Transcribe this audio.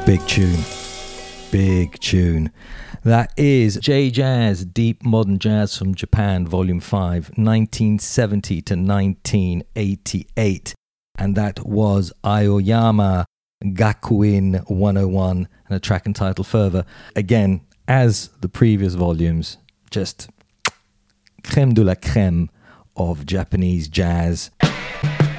Big tune. Big tune. That is J-Jazz, Deep Modern Jazz from Japan, Volume 5, 1970 to 1988. And that was Aoyama Gakuin 101 and a track entitled Fervor. Again, as the previous volumes, just creme de la creme of Japanese jazz.